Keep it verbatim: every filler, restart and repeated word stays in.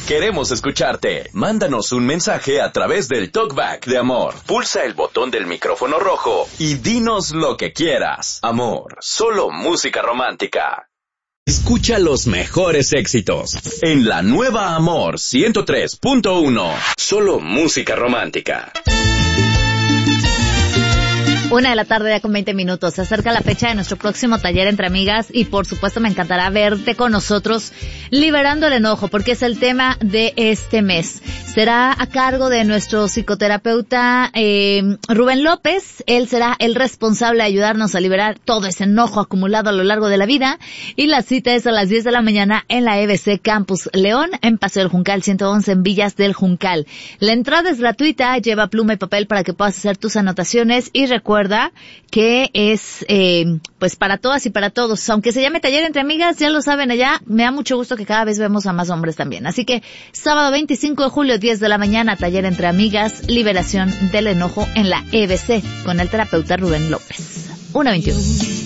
Queremos escucharte. Mándanos un mensaje a través del Talkback de Amor. Pulsa el botón del micrófono rojo y dinos lo que quieras. Amor, solo música romántica. Escucha los mejores éxitos en la nueva Amor ciento tres punto uno. Solo música romántica. Una de la tarde ya con veinte minutos. Se acerca la fecha de nuestro próximo taller entre amigas y por supuesto me encantará verte con nosotros liberando el enojo porque es el tema de este mes. Será a cargo de nuestro psicoterapeuta eh, Rubén López. Él será el responsable de ayudarnos a liberar todo ese enojo acumulado a lo largo de la vida. Y la cita es a las diez de la mañana en la E B C Campus León, en Paseo del Juncal ciento once en Villas del Juncal. La entrada es gratuita, lleva pluma y papel para que puedas hacer tus anotaciones y recuerda que es eh, pues para todas y para todos. Aunque se llame Taller entre Amigas, ya lo saben allá, me da mucho gusto que cada vez vemos a más hombres también. Así que sábado veinticinco de julio, diez de la mañana, Taller entre Amigas, liberación del enojo en la E B C con el terapeuta Rubén López. una veintiuno.